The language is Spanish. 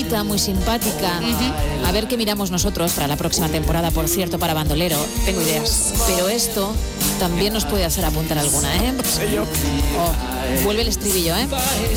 bonita, muy simpática. A ver qué miramos nosotros para la próxima temporada, por cierto, para Bandolero. Tengo ideas. Pero esto también nos puede hacer apuntar alguna, ¿eh? Sé yo. Vuelve el estribillo, ¿eh?